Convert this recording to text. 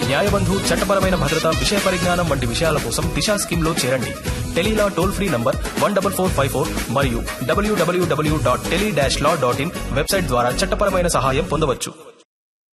న్యాయబంధు, చట్టపరమైన భద్రత, విషయ పరిజ్ఞానం వంటి విషయాల కోసం దిశా స్కీమ్లో చేరండి. టెలీలా టోల్ ఫ్రీ నంబర్ 14454 మరియు www.tele-law.in వెబ్సైట్ ద్వారా చట్టపరమైన సహాయం పొందవచ్చు.